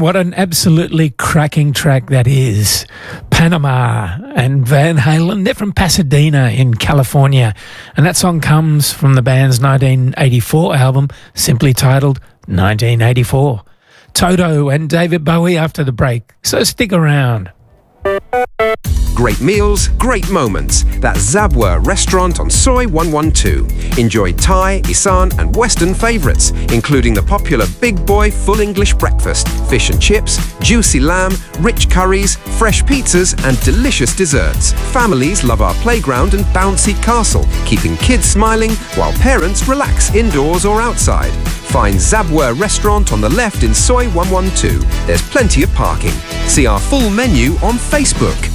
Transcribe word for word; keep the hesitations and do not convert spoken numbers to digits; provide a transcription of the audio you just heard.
what an absolutely cracking track that is. Panama and Van Halen. They're from Pasadena in California. And that song comes from the band's nineteen eighty-four album, simply titled nineteen eighty-four. Toto and David Bowie after the break. So stick around. Great meals, great moments. That's Zabwa Restaurant on Soy one twelve. Enjoy Thai, Isan and Western favourites, including the popular Big Boy Full English Breakfast, fish and chips, juicy lamb, rich curries, fresh pizzas and delicious desserts. Families love our playground and bouncy castle, keeping kids smiling while parents relax indoors or outside. Find Zabwa Restaurant on the left in Soy one twelve. There's plenty of parking. See our full menu on Facebook.